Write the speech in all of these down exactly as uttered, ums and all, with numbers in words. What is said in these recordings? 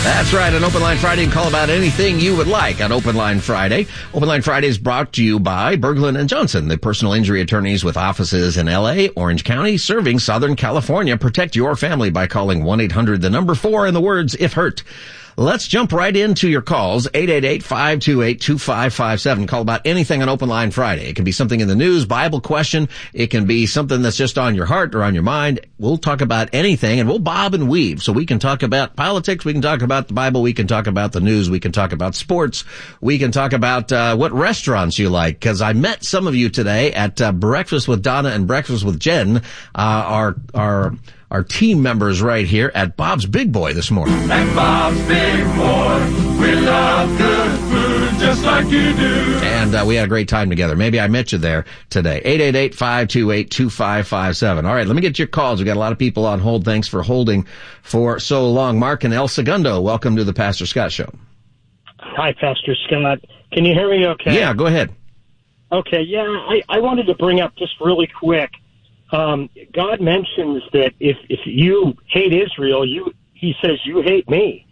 That's right, on Open Line Friday, you can call about anything you would like on Open Line Friday. Open Line Friday is brought to you by Berglund and Johnson, the personal injury attorneys with offices in L A, Orange County, serving Southern California. Protect your family by calling one eight hundred, the number four, and the words, if hurt. Let's jump right into your calls, eight eight eight, five two eight, two five five seven. Call about anything on Open Line Friday. It can be something in the news, Bible question. It can be something that's just on your heart or on your mind. We'll talk about anything, and we'll bob and weave. So we can talk about politics, we can talk about the Bible, we can talk about the news, we can talk about sports, we can talk about uh what restaurants you like, because I met some of you today at uh, Breakfast with Donna and Breakfast with Jen, uh our our our team members right here at Bob's Big Boy this morning. At Bob's Big Boy, we love good food just like you do. And uh, we had a great time together. Maybe I met you there today. eight eight eight, five two eight, two five five seven. All right, let me get your calls. We've got a lot of people on hold. Thanks for holding for so long. Mark and El Segundo, welcome to the Pastor Scott Show. Hi, Pastor Scott. Can you hear me okay? Yeah, go ahead. Okay, yeah, I, I wanted to bring up just really quick. Um, God mentions that if, if you hate Israel, you, he says you hate me.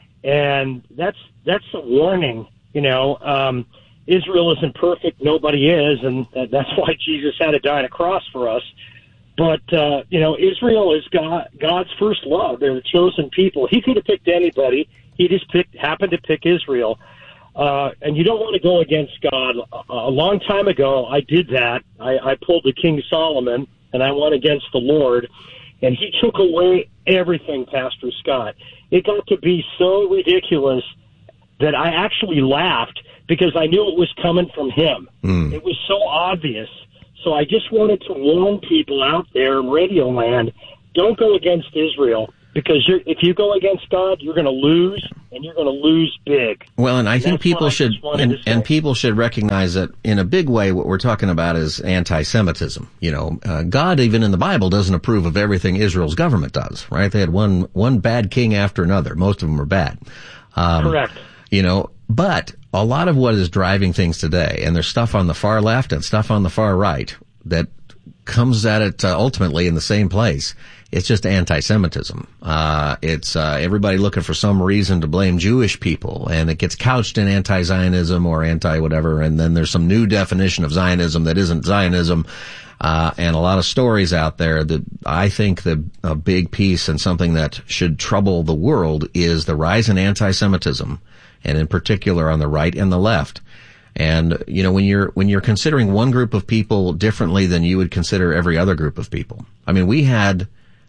And that's, that's a warning, you know, um, Israel isn't perfect. Nobody is. And that's why Jesus had to die on a cross for us. But, uh, you know, Israel is God, God's first love. They're the chosen people. He could have picked anybody. He just picked, happened to pick Israel. Uh, and you don't want to go against God. A, a long time ago, I did that. I, I pulled the King Solomon, and I went against the Lord, and he took away everything, Pastor Scott. It got to be so ridiculous that I actually laughed because I knew it was coming from him. Mm. It was so obvious. So I just wanted to warn people out there in Radio Land, don't go against Israel, because you're, if you go against God, you're going to lose, and you're going to lose big. Well, and I and think people should, and, and people should recognize that in a big way, what we're talking about is anti-Semitism. You know, uh, God, even in the Bible, doesn't approve of everything Israel's government does, right? They had one, one bad king after another. Most of them are bad. Um, Correct. You know, but a lot of what is driving things today, and there's stuff on the far left and stuff on the far right that comes at it uh, ultimately in the same place. It's just anti-Semitism. Uh, it's, uh, everybody looking for some reason to blame Jewish people, and it gets couched in anti-Zionism or anti-whatever, and then there's some new definition of Zionism that isn't Zionism, uh, and a lot of stories out there that I think the, a big piece and something that should trouble the world is the rise in anti-Semitism, and in particular on the right and the left. And, you know, when you're, when you're considering one group of people differently than you would consider every other group of people. I mean, we had,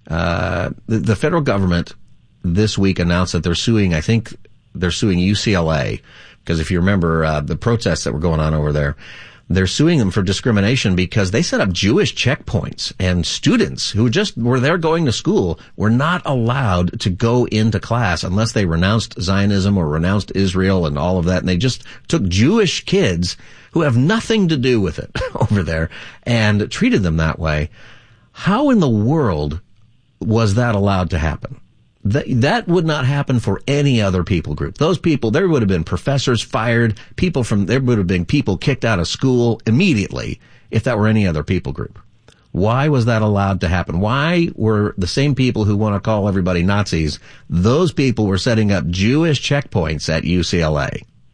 Uh, the, the federal government this week announced that they're suing, I think they're suing U C L A, because if you remember, uh, the protests that were going on over there, they're suing them for discrimination because they set up Jewish checkpoints, and students who just were there going to school were not allowed to go into class unless they renounced Zionism or renounced Israel and all of that. And they just took Jewish kids who have nothing to do with it over there and treated them that way. How in the world was that allowed to happen? That, that would not happen for any other people group. Those people, there would have been professors fired, people from, there would have been people kicked out of school immediately if that were any other people group. Why was that allowed to happen? Why were the same people who want to call everybody Nazis, those people were setting up Jewish checkpoints at U C L A?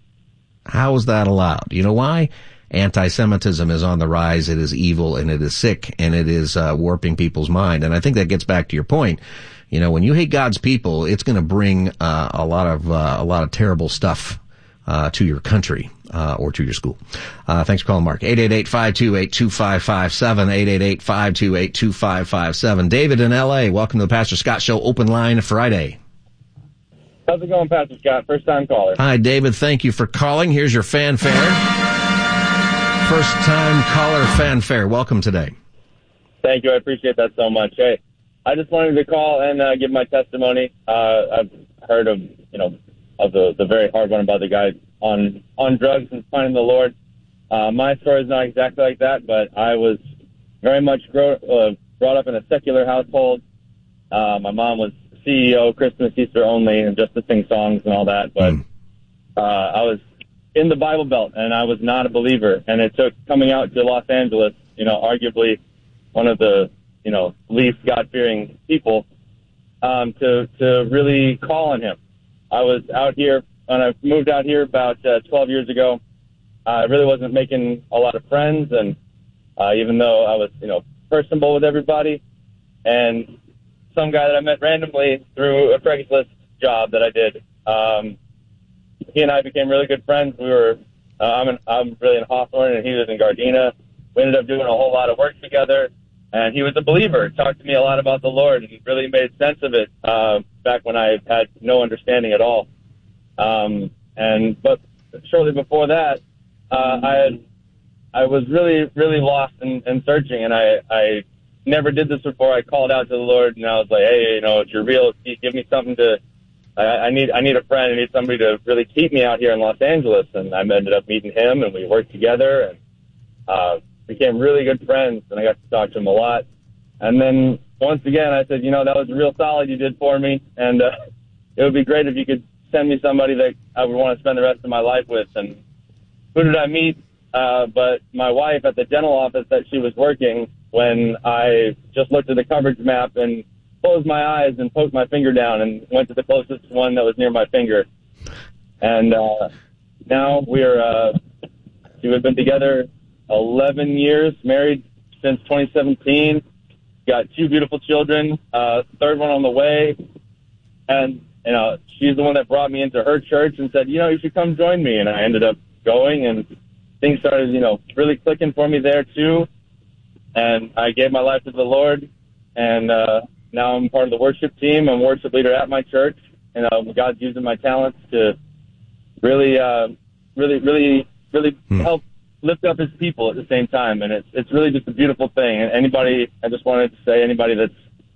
How was that allowed? You know why? Anti-Semitism is on the rise. It is evil, and it is sick, and it is uh, warping people's mind. And I think that gets back to your point. You know, when you hate God's people, it's going to bring uh, a lot of uh, a lot of terrible stuff uh, to your country uh, or to your school. Uh, thanks for calling, Mark. eight eight eight, five two eight, two five five seven. eight eight eight, five two eight, two five five seven. David in L A, welcome to the Pastor Scott Show Open Line Friday. How's it going, Pastor Scott? First time caller. Hi, David. Thank you for calling. Here's your fanfare. First time caller fanfare. Welcome today. Thank you. I appreciate that so much. Hey, I just wanted to call and uh, give my testimony. Uh, I've heard of, you know, of the, the very hard one about the guy on, on drugs and finding the Lord. Uh, my story is not exactly like that, but I was very much grow, uh, brought up in a secular household. Uh, my mom was C E O, Christmas, Easter only, and just to sing songs and all that. But mm. uh, I was in the Bible Belt, and I was not a believer. And it took coming out to Los Angeles, you know, arguably one of the, you know, least God-fearing people, um, to to really call on him. I was out here, when I moved out here about uh, twelve years ago, I really wasn't making a lot of friends, and uh, even though I was, you know, personable with everybody, and some guy that I met randomly through a Craigslist job that I did, um, he and I became really good friends. We were, uh, I'm, in, I'm really in Hawthorne, and he was in Gardena. We ended up doing a whole lot of work together, and he was a believer. Talked to me a lot about the Lord, and really made sense of it uh, back when I had no understanding at all. Um, and but shortly before that, uh, I had I was really really lost and, and searching, and I I never did this before. I called out to the Lord, and I was like, hey, you know, if you're real, give me something to. I, I need I need a friend. I need somebody to really keep me out here in Los Angeles. And I ended up meeting him, and we worked together, and uh, became really good friends. And I got to talk to him a lot. And then once again, I said, you know, that was real solid you did for me, and uh, it would be great if you could send me somebody that I would want to spend the rest of my life with. And who did I meet? Uh, but my wife at the dental office that she was working when I just looked at the coverage map and closed my eyes and poked my finger down and went to the closest one that was near my finger. And uh, now we're, uh, we've been together eleven years, married since twenty seventeen, got two beautiful children, uh, third one on the way. And, you know, she's the one that brought me into her church and said, you know, you should come join me. And I ended up going, and things started, you know, really clicking for me there too. And I gave my life to the Lord, and uh, now I'm part of the worship team. I'm worship leader at my church, and uh, God's using my talents to really, uh, really, really, really hmm. help lift up His people at the same time. And it's it's really just a beautiful thing. And anybody, I just wanted to say, anybody that's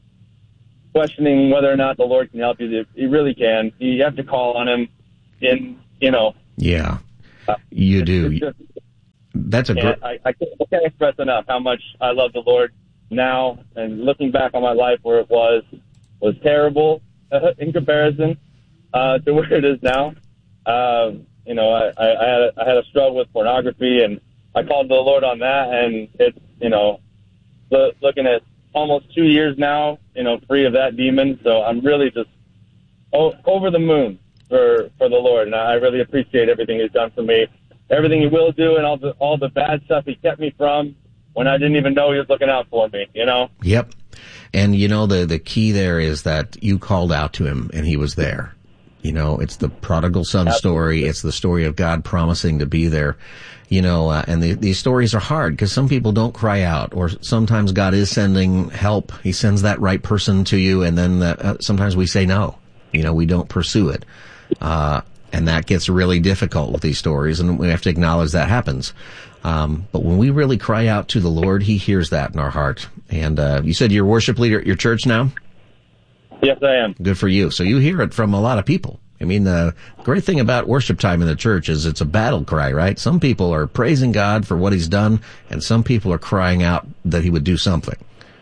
questioning whether or not the Lord can help you, He really can. You have to call on Him. In you know, yeah, uh, you it's, do. It's just, That's a great. I, I can't express enough how much I love the Lord now, and looking back on my life where it was was terrible uh, in comparison uh, to where it is now. Uh, you know, I, I, I, had a, I had a struggle with pornography, and I called the Lord on that, and it's, you know, lo- looking at almost two years now, you know, free of that demon. So I'm really just o- over the moon for, for the Lord, and I really appreciate everything He's done for me. Everything He will do, and all the all the bad stuff He kept me from when I didn't even know He was looking out for me, you know? Yep. And, you know, the, the key there is that you called out to Him, and He was there. You know, it's the prodigal son Absolutely. story. It's the story of God promising to be there. You know, uh, and the, these stories are hard because some people don't cry out, or sometimes God is sending help. He sends that right person to you, and then uh, sometimes we say no. You know, we don't pursue it. Uh And that gets really difficult with these stories, and we have to acknowledge that happens. Um, but when we really cry out to the Lord, He hears that in our heart. And uh, you said you're worship leader at your church now? Yes, I am. Good for you. So you hear it from a lot of people. I mean, the great thing about worship time in the church is it's a battle cry, right? Some people are praising God for what He's done, and some people are crying out that He would do something.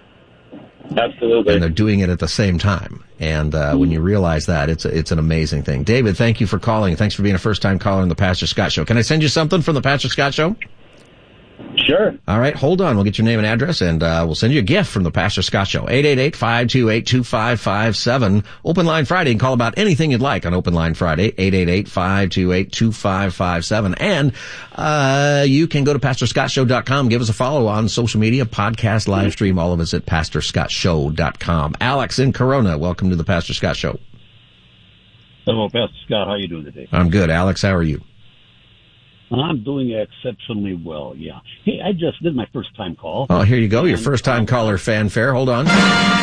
Absolutely. And they're doing it at the same time. And uh when you realize that, it's a, it's an amazing thing. David, thank you for calling. Thanks for being a first-time caller on the Pastor Scott Show. Can I send you something from the Pastor Scott Show? Sure. All right, hold on. We'll get your name and address, and uh we'll send you a gift from the Pastor Scott Show. eight eight eight, five two eight, two five five seven. Open Line Friday, and call about anything you'd like on Open Line Friday, eight eight eight, five two eight, two five five seven. And uh you can go to pastor scott show dot com, give us a follow on social media, podcast, live stream, all of us at pastor scott show dot com. Alex in Corona, welcome to the Pastor Scott Show. Hello, Pastor Scott. How are you doing today? I'm good. Alex, how are you? I'm doing exceptionally well, yeah. Hey, I just did my first time call. Oh, here you go. Your first time caller fanfare. Hold on. A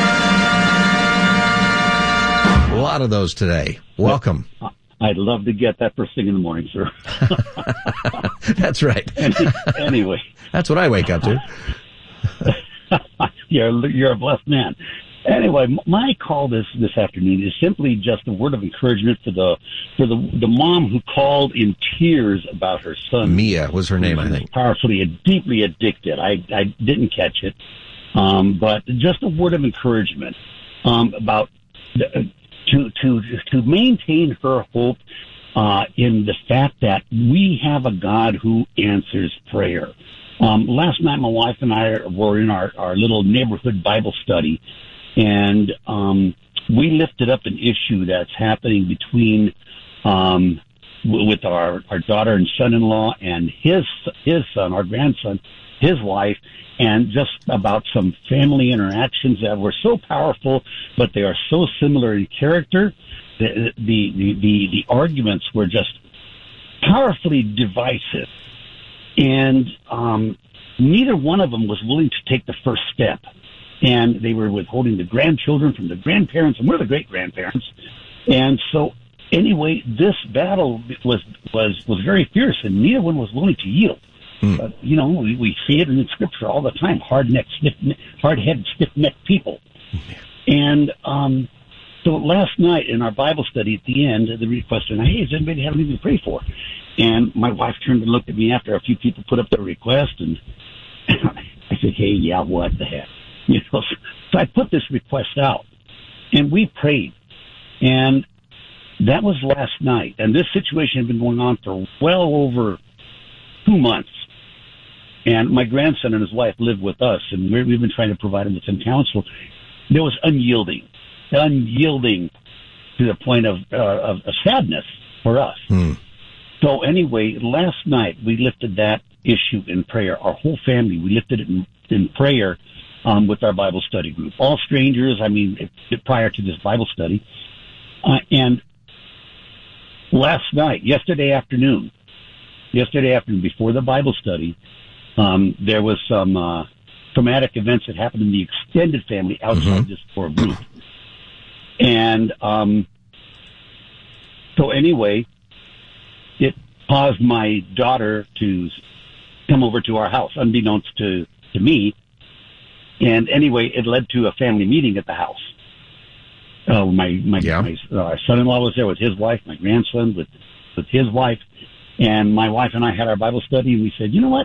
lot of those today. Welcome. I'd love to get that first thing in the morning, sir. That's right. Anyway. That's what I wake up to. you're, you're a blessed man. Anyway, my call this, this afternoon is simply just a word of encouragement for the for the the mom who called in tears about her son. Mia was her name, I think. Powerfully, deeply addicted. I I didn't catch it, um, but just a word of encouragement um, about the, to to to maintain her hope uh, in the fact that we have a God who answers prayer. Um, last night, my wife and I were in our, our little neighborhood Bible study. And um, we lifted up an issue that's happening between um, w- with our, our daughter and son-in-law and his his son, our grandson, his wife, and just about some family interactions that were so powerful, but they are so similar in character. The the the, the, the arguments were just powerfully divisive, and um, neither one of them was willing to take the first step. And they were withholding the grandchildren from the grandparents, and we're the great-grandparents. And so, anyway, this battle was was was very fierce, and neither one was willing to yield. Mm. Uh, you know, we, we see it in Scripture all the time: hard-necked, stiff, hard-headed, stiff-necked people. And um, so, last night in our Bible study, at the end, the request was, "Hey, does anybody have anything to pray for?" And my wife turned and looked at me after a few people put up their request, and I said, "Hey, yeah, what the heck?" You know, so I put this request out, and we prayed, and that was last night. And this situation had been going on for well over two months. And my grandson and his wife live with us, and we're, we've been trying to provide them with some counsel. There was unyielding, unyielding to the point of, uh, of, of sadness for us. Hmm. So anyway, last night we lifted that issue in prayer. Our whole family, we lifted it in, in prayer. Um, with our Bible study group. All strangers, I mean, prior to this Bible study. Uh, and last night, yesterday afternoon, yesterday afternoon, before the Bible study, um, there was some uh, traumatic events that happened in the extended family outside mm-hmm. this core group. And um, so anyway, it caused my daughter to come over to our house, unbeknownst to, to me. And anyway, it led to a family meeting at the house. Uh, my my, yeah. my uh, son-in-law was there with his wife, my grandson with with his wife, and my wife and I had our Bible study, and we said, you know what?